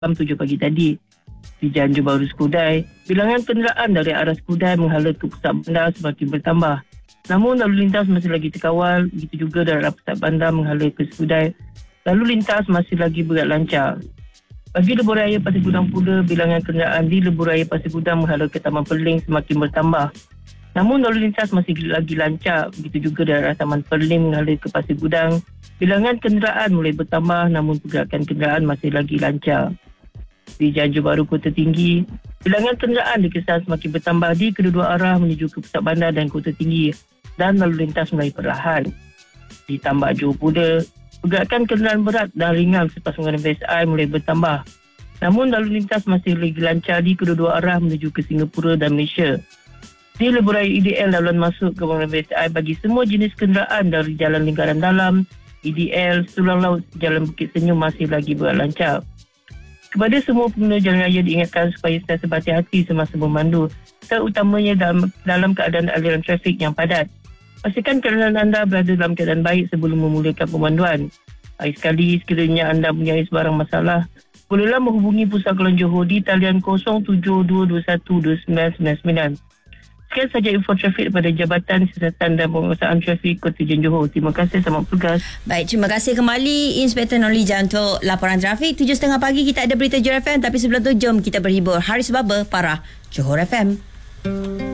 jam 7 pagi tadi. Di Jalan Johor Bahru Skudai, bilangan kenderaan dari arah Skudai menghala ke pusat bandar semakin bertambah. Namun lalu lintas masih lagi terkawal, begitu juga dari arah pusat bandar menghala ke Skudai. Lalu lintas masih lagi berat lancar. Bagi Lebuh Raya Pasir Gudang pula, bilangan kenderaan di Lebuh Raya Pasir Gudang menghala ke Taman Perling semakin bertambah. Namun lalu lintas masih lagi lancar, begitu juga dari arah Taman Perling menghala ke Pasir Gudang. Bilangan kenderaan mulai bertambah, namun pergerakan kenderaan masih lagi lancar. Di Jalan Johor Bahru Kota Tinggi, bilangan kenderaan dikesan semakin bertambah di kedua-dua arah menuju ke pusat bandar dan Kota Tinggi dan lalu lintas mulai perlahan. Di Tambak Johor pula, pergerakan kenderaan berat dan ringan selepas menggunakan BSI mulai bertambah. Namun lalu lintas masih lagi lancar di kedua-dua arah menuju ke Singapura dan Malaysia. Di Lebuh Raya EDL, laluan masuk ke menggunakan BSI bagi semua jenis kenderaan dari Jalan Lingkaran Dalam, EDL, Sulang Laut, Jalan Bukit Senyum masih lagi berlancar. Kepada semua pengguna jalan raya diingatkan supaya sentiasa berhati-hati semasa memandu, terutamanya dalam keadaan aliran trafik yang padat. Pastikan kenderaan anda berada dalam keadaan baik sebelum memulakan pemanduan. Lagi sekali, sekiranya anda mempunyai sebarang masalah, bolehlah menghubungi Pusat Keluaran Johor di talian 0722129999. Sekian saja info trafik daripada Jabatan Siasatan dan Penguasaan Trafik Kota Johor. Terima kasih, selamat bertugas. Baik, terima kasih kembali Inspektor Nurliza untuk laporan trafik. 7.30 pagi kita ada berita Johor FM, tapi sebelum tu jom kita berhibur Haris Baba, Parah Johor FM.